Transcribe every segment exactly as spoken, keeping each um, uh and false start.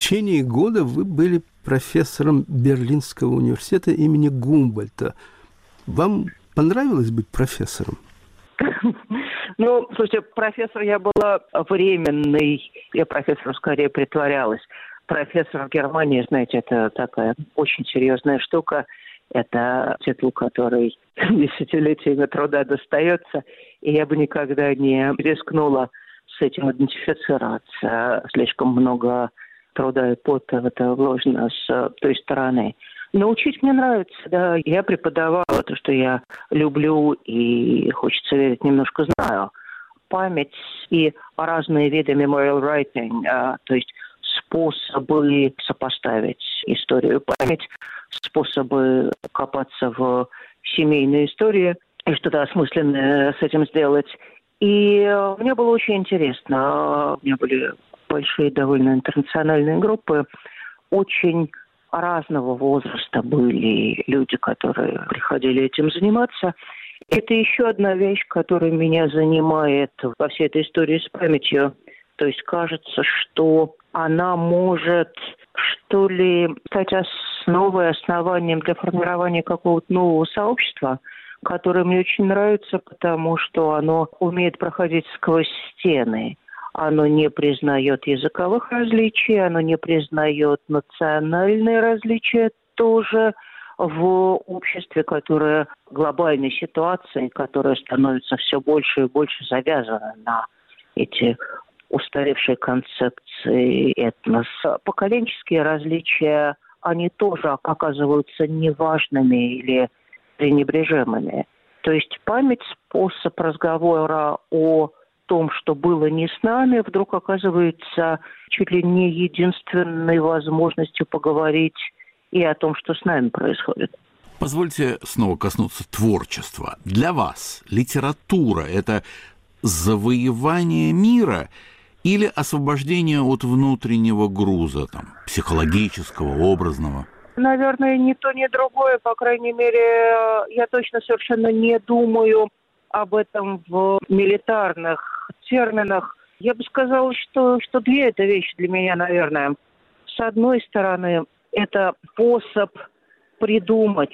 течение года вы были профессором Берлинского университета имени Гумбольдта. Вам понравилось быть профессором? Ну, слушайте, профессор я была временный. Я профессором скорее притворялась. Профессор в Германии, знаете, это такая очень серьезная штука. Это титул, который десятилетиями труда достается. И я бы никогда не рискнула с этим идентифицироваться. Слишком много труда и пота в это вложено с той стороны. Но учить мне нравится, да. Я преподавала то, что я люблю и, хочется верить, немножко знаю. Память и разные виды memorial writing, а, то есть способы сопоставить историю и память, способы копаться в семейной истории и что-то осмысленное с этим сделать. И мне было очень интересно. У меня были большие довольно интернациональные группы, очень разного возраста были люди, которые приходили этим заниматься. Это еще одна вещь, которая меня занимает во всей этой истории с памятью. То есть кажется, что она может, что ли, стать основой, основанием для формирования какого-то нового сообщества, которое мне очень нравится, потому что оно умеет проходить сквозь стены. Оно не признает языковых различий, оно не признает национальные различия тоже в обществе, которое глобальной ситуации, которая становится все больше и больше завязана на эти устаревшие концепции этнос. Поколенческие различия, они тоже оказываются неважными или пренебрежимыми. То есть память, способ разговора о том, что было не с нами, вдруг оказывается чуть ли не единственной возможностью поговорить и о том, что с нами происходит. Позвольте снова коснуться творчества. Для вас литература – это завоевание мира или освобождение от внутреннего груза, там, психологического, образного? Наверное, ни то, ни другое. По крайней мере, я точно совершенно не думаю об этом в милитарных терминах. Я бы сказала, что, что две это вещи для меня, наверное. С одной стороны, это способ придумать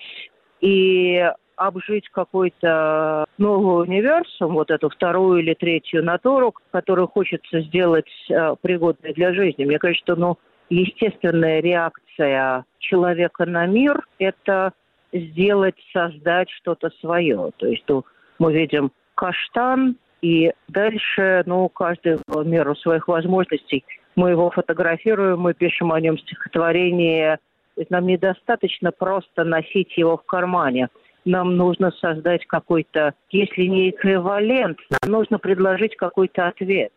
и обжить какой-то новый универсум, вот эту вторую или третью натуру, которую хочется сделать э, пригодной для жизни. Мне кажется, что ну, естественная реакция человека на мир – это сделать, создать что-то свое. То есть ну, мы видим каштан, и дальше, ну, каждый в меру своих возможностей, мы его фотографируем, мы пишем о нем стихотворение. Нам недостаточно просто носить его в кармане. Нам нужно создать какой-то, если не эквивалент, нам нужно предложить какой-то ответ.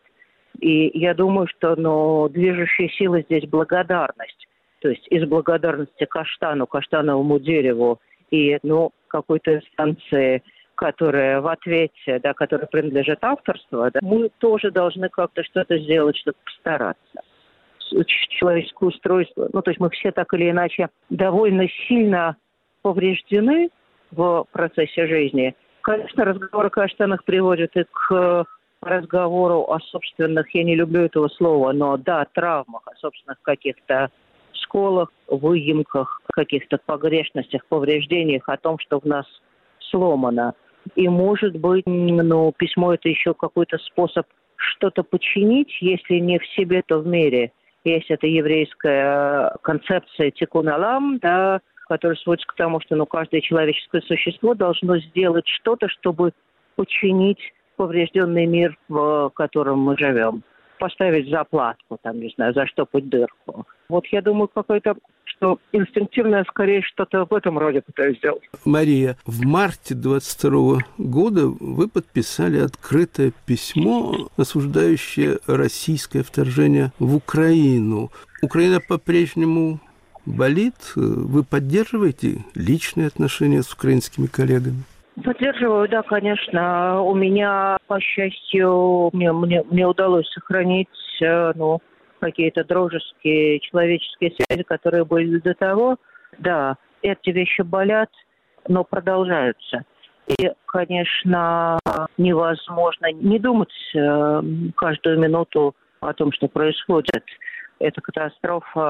И я думаю, что ну, движущая сила здесь благодарность. То есть из благодарности каштану, каштановому дереву и ну, какой-то инстанции, которая в ответе, да, которая принадлежит авторству, да, мы тоже должны как-то что-то сделать, чтобы постараться. Человеческое устройство, ну, то есть мы все так или иначе довольно сильно повреждены в процессе жизни. Конечно, разговор о каштанах приводит и к разговору о собственных, я не люблю этого слова, но да, травмах, о собственных каких-то сколах, выемках, каких-то погрешностях, повреждениях, о том, что в нас сломано. И, может быть, ну, письмо – это еще какой-то способ что-то починить, если не в себе, то в мире. Есть эта еврейская концепция тикун олам, да, которая сводится к тому, что ну, каждое человеческое существо должно сделать что-то, чтобы починить поврежденный мир, в котором мы живем. Поставить заплатку, там, не знаю, заштопать дырку. Вот я думаю, какое-то, что инстинктивное скорее что-то в этом роде пытаюсь сделать. Мария, в марте двадцать второго года вы подписали открытое письмо, осуждающее российское вторжение в Украину. Украина по-прежнему болит? Вы поддерживаете личные отношения с украинскими коллегами? Поддерживаю, да, конечно. У меня, по счастью, мне, мне, мне удалось сохранить ну, какие-то дружеские, человеческие связи, которые были до того. Да, эти вещи болят, но продолжаются. И, конечно, невозможно не думать каждую минуту о том, что происходит. Эта катастрофа